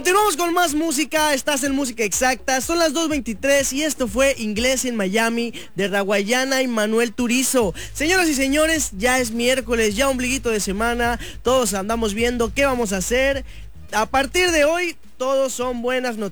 Continuamos con más música, estás en Música Exacta, son las 2:23 y esto fue Inglés en Miami de Rawayana y Manuel Turizo. Señoras y señores, ya es miércoles, ya ombliguito de semana, todos andamos viendo qué vamos a hacer. A partir de hoy, todos son buenas noticias.